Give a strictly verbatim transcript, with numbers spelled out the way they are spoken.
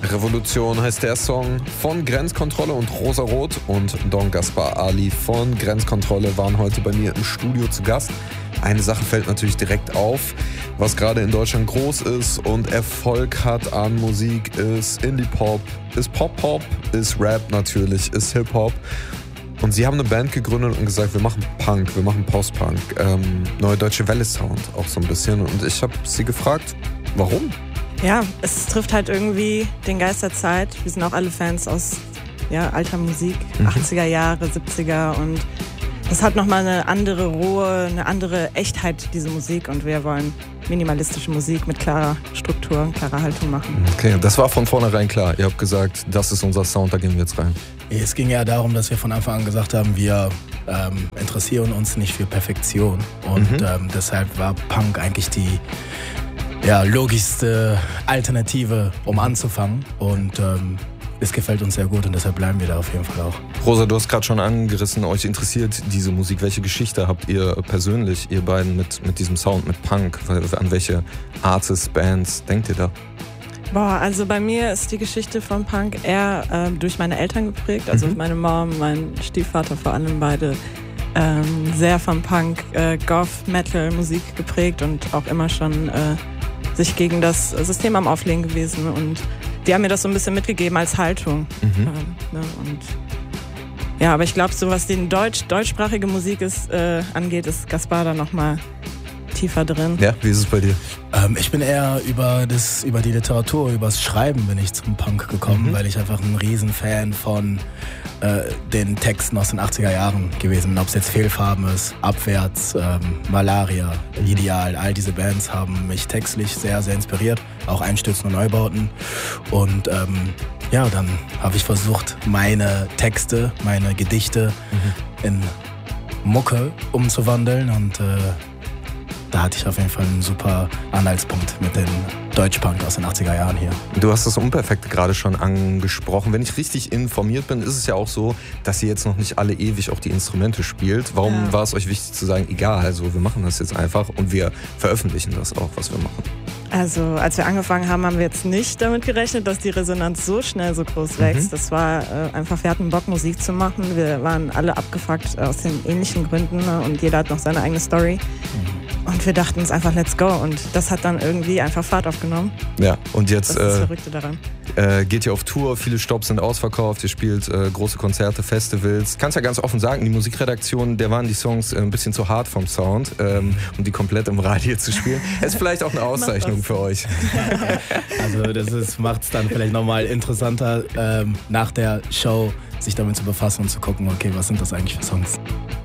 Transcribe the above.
Revolution heißt der Song von Grenzkontrolle und Rosarot, und Don Gaspar Ali von Grenzkontrolle waren heute bei mir im Studio zu Gast. Eine Sache fällt natürlich direkt auf, was gerade in Deutschland groß ist und Erfolg hat an Musik, ist Indie-Pop, ist Pop-Pop, ist Rap natürlich, ist Hip-Hop. Und sie haben eine Band gegründet und gesagt, wir machen Punk, wir machen Post-Punk, ähm, Neue Deutsche Welle-Sound auch so ein bisschen. Und ich habe sie gefragt, warum? Ja, es trifft halt irgendwie den Geist der Zeit. Wir sind auch alle Fans aus ja, alter Musik, mhm. achtziger Jahre, siebziger, und es hat nochmal eine andere Ruhe, eine andere Echtheit, diese Musik, und wir wollen minimalistische Musik mit klarer Struktur und klarer Haltung machen. Okay, das war von vornherein klar. Ihr habt gesagt, das ist unser Sound, da gehen wir jetzt rein. Es ging ja darum, dass wir von Anfang an gesagt haben, wir ähm, interessieren uns nicht für Perfektion, und mhm. ähm, deshalb war Punk eigentlich die ja, logischste Alternative, um anzufangen, und ähm, es gefällt uns sehr gut und deshalb bleiben wir da auf jeden Fall auch. Rosa, du hast gerade schon angerissen, euch interessiert diese Musik. Welche Geschichte habt ihr persönlich, ihr beiden, mit, mit diesem Sound, mit Punk? An welche Artists, Bands denkt ihr da? Boah, also bei mir ist die Geschichte von Punk eher äh, durch meine Eltern geprägt. Also mhm. meine Mom, mein Stiefvater vor allem, beide ähm, sehr von Punk, äh, Goth, Metal, Musik geprägt und auch immer schon äh, sich gegen das System am Auflegen gewesen, und die haben mir das so ein bisschen mitgegeben als Haltung. Mhm. Äh, ne? Und ja, aber ich glaube, so was die Deutsch, deutschsprachige Musik ist, äh, angeht, ist Gaspar da nochmal tiefer drin. Ja, wie ist es bei dir? Ähm, ich bin eher über, das, über die Literatur, über das Schreiben bin ich zum Punk gekommen, mhm. weil ich einfach ein Riesenfan von äh, den Texten aus den achtziger Jahren gewesen bin. Ob es jetzt Fehlfarben ist, Abwärts, ähm, Malaria, Ideal, all diese Bands haben mich textlich sehr, sehr inspiriert. Auch Einstürzen und Neubauten. Und ähm, ja, dann habe ich versucht, meine Texte, meine Gedichte mhm. in Mucke umzuwandeln, und äh, da hatte ich auf jeden Fall einen super Anhaltspunkt mit dem Deutschpunk aus den achtziger Jahren hier. Du hast das Unperfekte gerade schon angesprochen. Wenn ich richtig informiert bin, ist es ja auch so, dass ihr jetzt noch nicht alle ewig auch die Instrumente spielt. Warum ja. war es euch wichtig zu sagen, egal, also wir machen das jetzt einfach und wir veröffentlichen das auch, was wir machen? Also als wir angefangen haben, haben wir jetzt nicht damit gerechnet, dass die Resonanz so schnell so groß wächst. Mhm. Das war äh, einfach, wir hatten Bock, Musik zu machen. Wir waren alle abgefuckt aus den ähnlichen Gründen, ne? Und jeder hat noch seine eigene Story. Mhm. Und wir dachten uns einfach, let's go. Und das hat dann irgendwie einfach Fahrt aufgenommen. Ja, und jetzt das ist das Verrückte daran. Äh, geht ihr auf Tour, viele Stops sind ausverkauft, ihr spielt äh, große Konzerte, Festivals. Kannst ja ganz offen sagen, die Musikredaktion, der waren die Songs äh, ein bisschen zu hart vom Sound, ähm, um die komplett im Radio zu spielen. Ist vielleicht auch eine Auszeichnung für euch. Also das macht es dann vielleicht nochmal interessanter, ähm, nach der Show sich damit zu befassen und zu gucken, okay, was sind das eigentlich für Songs?